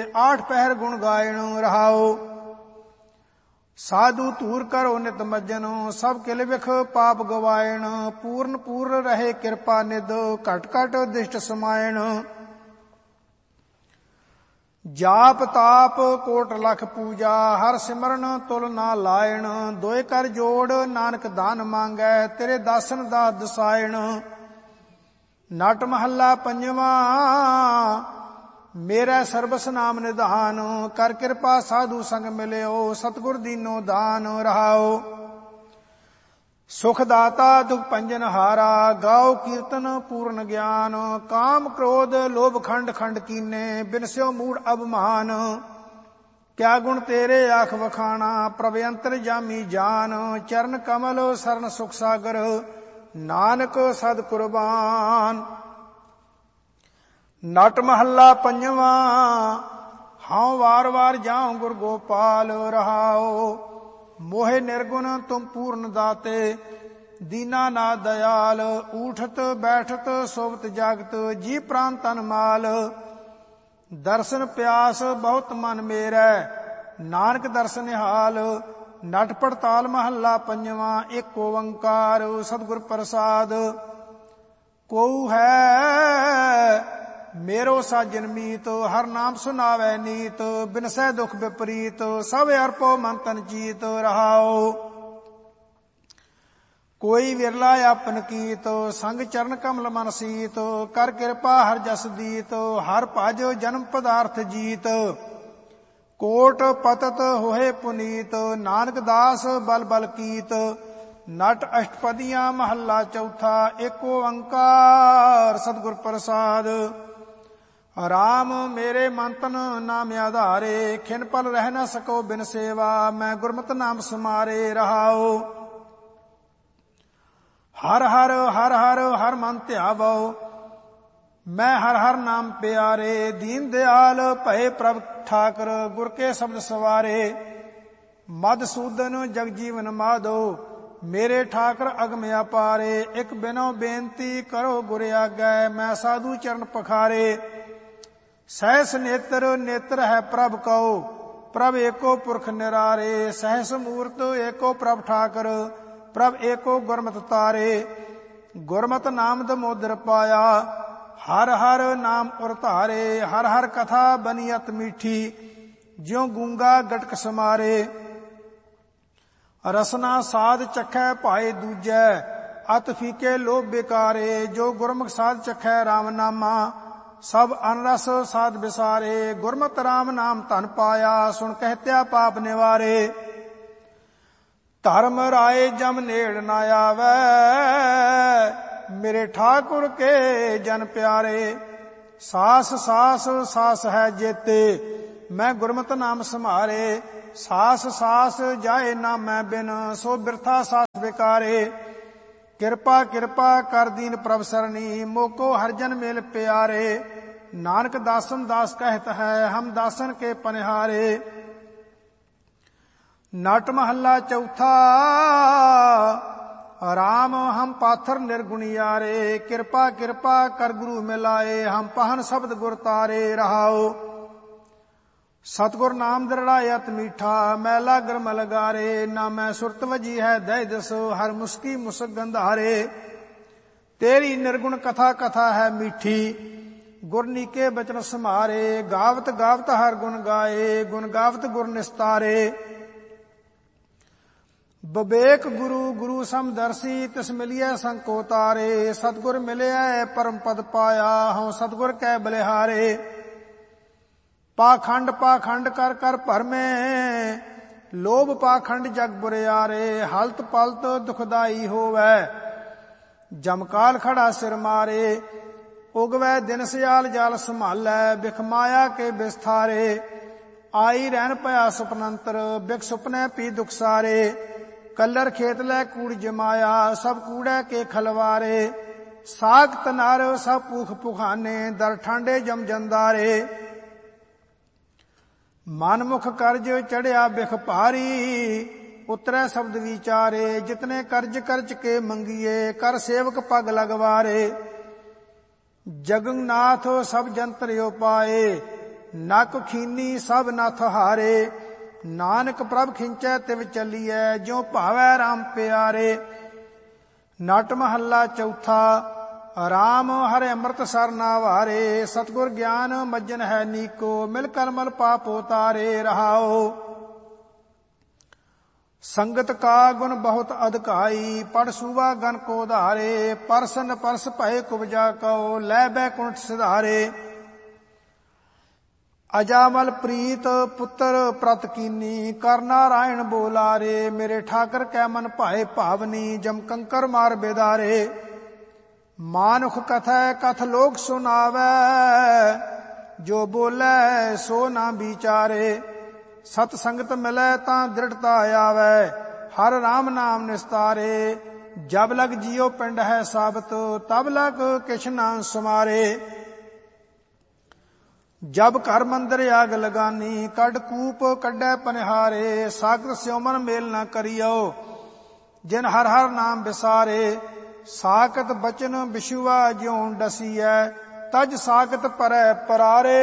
आठ पहर गुण गायण रहाओ। साधु धूर करो नित मज्जन, सब किल विख पाप गवायण। पूर्ण पूर्ण रहे कृपा निध, घट घट दिष्ट समायण। जाप ताप कोट लख पूजा, हर सिमरन तुल ना लायण। दोए कर जोड़ नानक दान मांगै, तेरे दासन दा दसायण। नट महला पंजवा, मेरा सर्बस नाम निधान। कर कृपा साधु संग मिलियो, सतगुर दीनो दान रहाओ। सुख दाता दुख पंजन हारा, गाओ कीर्तन पूर्ण ज्ञान। काम क्रोध लोभ खंड खंड कीने, बिनस्यो मूढ़ अभिमान। क्या गुण तेरे आख वखाना, प्रभ अंतर जामी जान। चरण कमल शरण सुख सागर, नानक सद कुर्बान। नट महला पंजवा, हाँ वार वार जाऊं गुर गोपाल रहाओ। मोहे निर्गुण तुम पूर्ण दाते, दीना ना दयाल। उठत बैठत सोवत जागत, जी प्राण तन माल। दर्शन प्यास बहुत मन मेरै, नानक दर्शन निहाल। नट पड़ताल महला पंजवा, एक ओंकार सतगुर प्रसाद। को है मेरो साजन मीत, हर नाम सुनावै नीत। बिनसै दुख विपरीत, सब अर्पो मन तन जीत रहाओ। कोई विरला आपन कीत, संग चरण कमल मन सीत। कर कृपा हर जस दीत, हर भज जन्म पदार्थ जीत। कोट पतत होए पुनीत, नानक दास बल बल कीत। नट अष्टपदियां महला चौथा, एक ओंकार सतगुर प्रसाद। राम मेरे मन तन नाम आधारे, खिन पल रह न सको बिन सेवा। मैं गुरमत नाम समारे रहाओ। हर हर हर हर हर मन ध्यावो, मैं हर हर नाम प्यारे। दीन दयाल भय प्रभ ठाकर, गुर के शब्द सवारे। मधुसूदन जगजीवन माधो, मेरे ठाकर अगम अपारे। एक बिनो बेनती करो गुर आगै, मैं साधु चरण पखारे। सहस नेत्र नेत्र है प्रभ कहो, प्रभ एको पुरख निरारे। सहस मूर्त एको प्रभ ठाकर, प्रभ एको गुरमत तारे। गुरमत नाम दमोदर पाया, हर हर नाम उर धारे। हर हर कथा बनी अत मीठी, ज्यों गूंगा गटक समारे। रसना साध चखै पाए दूजै, अत फीके लोभ बेकारे। जो गुरमुख साध चखै राम नामा, सब अनरस साध बिसारे। गुरमत राम नाम धन पाया, सुन कहत्या पाप निवारे। धर्म राय जम नेड़ न आवे, मेरे ठाकुर के जन प्यारे। सास सास सास है जेते, मैं गुरमत नाम समारे। सास सास जाए ना मैं बिन, सो बिरथा सास बेकारे। कृपा कृपा कर दीन प्रभ सरनी, मोको हरजन मेल प्यारे। नानक दासन दास कहत है, हम दासन के पनिहारे। नट महला चौथा, राम हम पाथर निर्गुणियारे। कृपा कृपा कर गुरु मिलाए, हम पहन शब्द गुर तारे रहाओ। सतगुर नाम दृढ़ायत मीठा, मैला गरमल गारे। ना मैं सुरत वजी है दय दसो, हर मुस्की मुसक गंधारे। तेरी निर्गुण कथा कथा है मीठी, गुरनी के बचन समारे। गावत गावत हर गुण गाए, गुण गावत गुर निस्तारे। बबेक गुरु गुरु समदर्शी, तिस मिलिए संको तारे। सतगुर मिले परम पद पाया, हूँ सतगुर कै बलिहारे। पाखंड पाखंड कर कर भरमे, लोभ पाखंड जग बुरियारे। हलत पलत दुखदाई होवै, जमकाल खड़ा सिर मारे। उगवै दिन सियाल जाल संभालै, बिख माया के बिस्थारे। आई रहन पया सुपनंतर, बिख सुपने पी दुख सारे। कलर खेत लै कूड़ जमाया, सब कूड़े के खलवारे। साग तनार सब पुख पुखाने, दर ठांडे जम जंदारे। मनमुख कर्ज चढ़िया बिख भारी, उतरै शब्द विचारे। जितने कर्ज कर्ज के मंगिए, कर सेवक पग लगवारे। जगन्नाथ सब जंत्र उपाए, ਨਕ ਖੀਨੀ ਸਭ ਨਥ ਹਾਰੇ। ਨਾਨਕ ਪ੍ਰਭ ਖਿੰਚੈ ਤਿਵ ਚੱਲੀਐ, ਜਿਉ ਭਾਵੈ ਰਾਮ ਪਿਆਰੇ। ਨਟ ਮਹੱਲਾ ਚੌਥਾ। ਰਾਮ ਹਰਿ ਅੰਮ੍ਰਿਤ ਸਰ ਨਾ ਵਾਰੇ, ਸਤਿਗੁਰ ਗਿਆਨ ਮੱਜਨ ਹੈ ਨੀਕੋ, ਮਿਲ ਕਲਮਲ ਪਾਪ ਉਤਾਰੇ। ਰਹਾਓ। ਸੰਗਤ ਕਾ ਗੁਣ ਬਹੁਤ ਅਧਿਕਾਈ, ਪੜ ਸੂਵਾ ਗਨ ਕੋ ਧਾਰੇ। ਪਰਸਨ ਪਰਸ ਭਏ ਕੁਬਜਾ ਕਉ, ਲੈ ਬੈਕੁੰਠ ਸਿਧਾਰੇ। ਅਜਾਮਲ ਪ੍ਰੀਤ ਪੁੱਤਰ ਪ੍ਰਤ ਕੀਨੀ, ਕਰ ਨਾਰਾਇਣ ਬੋਲਾਰੇ। ਮੇਰੇ ਠਾਕਰ ਕੈ ਮਨ ਭਾਏ ਭਾਵਨੀ, ਜਮ ਕੰਕਰ ਮਾਰ ਬੇਦਾਰੇ। ਮਾਨੁਖ ਕਥੈ ਕਥ ਲੋਕ ਸੁਨਾਵੈ, ਜੋ ਬੋਲੇ ਸੋ ਨਾ ਵਿਚਾਰੇ। ਸਤ ਸੰਗਤ ਮਿਲੈ ਤਾਂ ਦ੍ਰਿੜਤਾ ਆਵੈ, ਹਰ ਰਾਮ ਨਾਮ ਨਿਸਤਾਰੇ। ਜਬ ਲਗ ਜਿਉ ਪਿੰਡ ਹੈ ਸਾਬਤ, ਤਬ ਲਗ ਕਿਛ ਨਾ ਸਮਾਰੇ। ਜਬ ਘਰ ਮੰਦਰ ਆਗ ਲਗਾਨੀ, ਕੱਢ ਕੂਪ ਕੱਢੈ ਪਨਿਹਾਰੇ। ਸਾਗਰ ਸਿਉ ਮਨ ਮੇਲ ਨਾ ਕਰਿਓ, ਜਿਨ ਹਰ ਹਰ ਨਾਮ ਵਿਸਾਰੇ। ਸਾਕਤ ਬਚਨ ਵਿਸ਼ੁਆ ਜਿਉ ਡਸੀਐ, ਤਜ ਸਾਕਤ ਪਰੈ ਪਰਾਰੇ।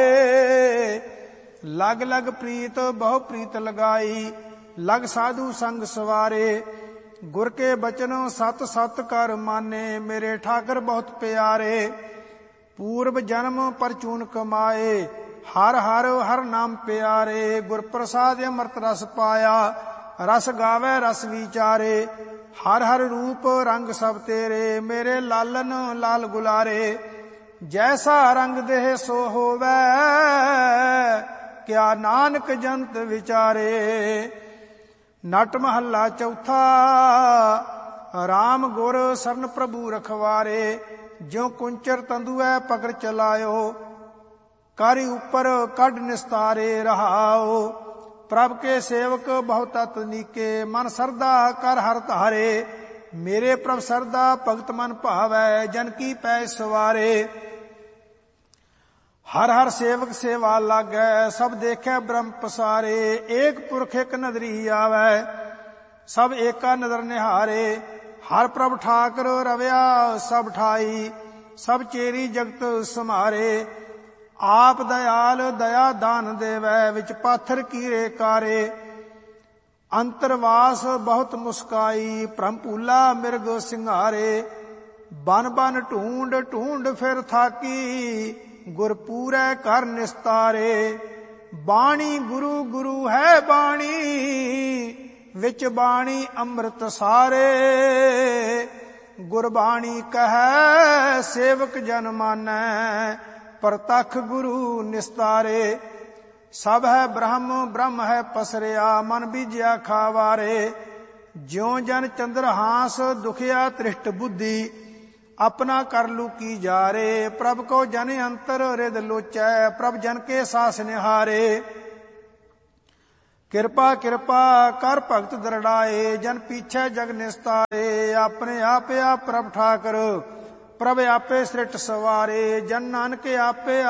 ਲਗ ਲਗ ਪ੍ਰੀਤ ਬਹੁ ਪ੍ਰੀਤ ਲਗਾਈ, ਲਗ ਸਾਧੂ ਸੰਗ ਸਵਾਰੇ। ਗੁਰ ਕੇ ਬਚਨ ਸਤ ਸਤ ਕਰ ਮਾਨੇ, ਮੇਰੇ ਠਾਕਰ ਬਹੁਤ ਪਿਆਰੇ। ਪੂਰਬ ਜਨਮ ਪਰਚੂਨ ਕਮਾਏ, ਹਰ ਹਰ ਹਰ ਨਾਮ ਪਿਆਰੇ। ਗੁਰ ਪ੍ਰਸਾਦ ਅੰਮ੍ਰਿਤ ਰਸ ਪਾਇਆ, ਰਸ ਗਾਵੇ ਰਸ ਵਿਚਾਰੇ। ਹਰ ਹਰ ਰੂਪ ਰੰਗ ਸਭ ਤੇਰੇ, ਮੇਰੇ ਲਾਲਨ ਲਾਲ ਗੁਲਾਰੇ। ਜੈਸਾ ਰੰਗ ਦੇਹ ਸੋ ਹੋਵੈ, ਕਿਆ ਨਾਨਕ ਜੰਤ ਵਿਚਾਰੇ। ਨਟ ਮਹੱਲਾ ਚੌਥਾ। ਰਾਮ ਗੁਰ ਸਰਨ ਪ੍ਰਭੂ ਰਖਵਾਰੇ, ਜਿਉ ਕੁੰਚਰ ਤੰਦੂਐ ਪਕੜ ਚਲਾਇਓ। ਕਾਰੀ ਉਪਰ ਕੱਢ ਨਿਸਤਾਰੇ। ਰਹਾਓ। ਪ੍ਰਭ ਕੇ ਸੇਵਕ ਬਹੁਤ ਤਤ ਨੀਕੇ, ਮਨ ਸਰਦਾ ਕਰ ਹਰ ਧਾਰੇ। ਮੇਰੇ ਪ੍ਰਭ ਸਰਦਾ ਭਗਤ ਮਨ ਭਾਵੈ, ਜਨ ਕੀ ਪੈ ਸਵਾਰੇ। ਹਰ ਹਰ ਸੇਵਕ ਸੇਵਾ ਲਾਗੈ, ਸਭ ਦੇਖੈ ਬ੍ਰਹਮ ਪਸਾਰੇ। ਏਕ ਪੁਰਖ ਇਕ ਨਦਰੀ ਆਵੈ, ਸਭ ਏਕਾ ਨਦਰ ਨਿਹਾਰੇ। ਹਰ ਪ੍ਰਭ ਠਾਕੁਰ ਰਵਿਆ ਸਭ ਠਾਈ, ਸਭ ਚੇਰੀ ਜਗਤ ਸਮਾਰੇ। ਆਪ ਦਇਆਲ ਦਇਆ ਦਾਨ ਦੇਵੈ, ਵਿੱਚ ਪਾਥਰ ਕੀਰੇ ਕਾਰੇ। ਅੰਤਰਵਾਸ ਬਹੁਤ ਮੁਸਕਾਈ, ਭ੍ਰਮ ਭੂਲਾ ਮਿਰਗ ਸਿੰਘਾਰੇ। ਬਨ ਬਨ ਢੂੰਡ ਢੂੰਡ ਫਿਰ ਥਾਕੀ, ਗੁਰ ਪੂਰੈ ਕਰ ਨਿਸਤਾਰੇ। ਬਾਣੀ ਗੁਰੂ ਗੁਰੂ ਹੈ ਬਾਣੀ, ਵਿੱਚ ਬਾਣੀ ਅੰਮ੍ਰਿਤ ਸਾਰੇ। ਗੁਰਬਾਣੀ ਕਹੈ ਸੇਵਕ ਜਨ ਮਾਨੈ, ਪ੍ਰਤੱਖ ਗੁਰੂ ਨਿਸਤਾਰੇ। ਸਭ ਹੈ ਬ੍ਰਹਮ ਬ੍ਰਹਮ ਹੈ ਪਸਰਿਆ, ਮਨ ਬੀਜਿਆ ਖਾਵਾਰੇ। ਜਿਉ ਜਨ ਚੰਦਰ ਹਾਂਸ ਦੁਖਿਆ ਤ੍ਰਿਸ਼ਟ ਬੁੱਧੀ, ਆਪਣਾ ਕਰ ਲੂਕੀ ਜਾਰੇ। ਪ੍ਰਭ ਕੋ ਜਨ ਅੰਤਰ ਰਿਦ ਲੋਚੈ, ਪ੍ਰਭ ਜਨ ਕੇ ਸਾਸ ਨਿਹਾਰੇ। ਕਿਰਪਾ ਕਿਰਪਾ ਕਰ ਭਗਤ ਦਰੜਾਏ, ਜਨ ਪੀਛੇ ਜਗ ਨਿਸਤਾਰੇ। ਆਪਣੇ ਆਪੇ ਆਪ ਪ੍ਰਭ ਠਾਕਰ, ਪ੍ਰਭ ਆਪੇ ਸ੍ਰਿਟ ਸਵਾਰੇ। ਜਨ ਨਾਨਕ ਆਪੇ